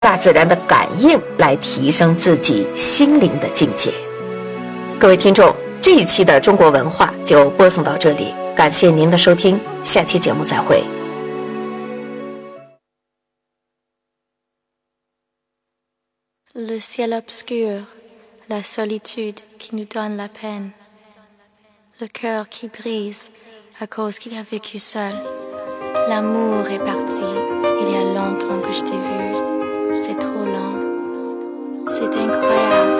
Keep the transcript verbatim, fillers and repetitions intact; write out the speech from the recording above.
大自然的感应来提升自己心灵的境界。各位听众，这一期的中国文化就播送到这里，感谢您的收听，下期节目再会。 Le ciel obscur, la solitude qui nous donne la peine, le cœur qui brise à cause qu'il a vécu seul. L'amour est parti, il y a longtemps que je t'ai vu, c'est trop lent, c'est incroyable.